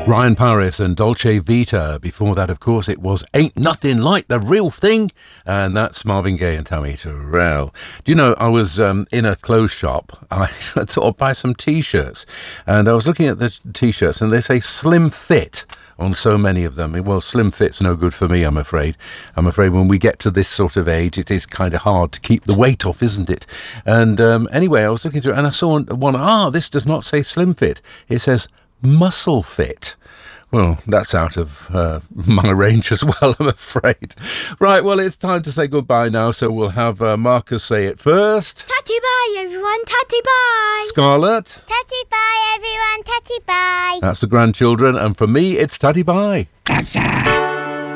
Ryan Paris and Dolce Vita. Before that, of course, it was Ain't Nothing Like the Real Thing. And that's Marvin Gaye and Tammy Terrell. Do you know, I was in a clothes shop. I thought I'd buy some T-shirts. And I was looking at the T-shirts and they say slim fit on so many of them. Well, slim fit's no good for me, I'm afraid. I'm afraid when we get to this sort of age, it is kind of hard to keep the weight off, isn't it? And anyway, I was looking through and I saw one. This does not say slim fit. It says muscle fit. Well, that's out of my range as well, I'm afraid. Right, well, it's time to say goodbye now, so we'll have Marcus say it first. Tatty bye, everyone. Tatty bye. Scarlett. Tatty bye, everyone. Tatty bye. That's the grandchildren, and for me, it's tatty bye. Gotcha.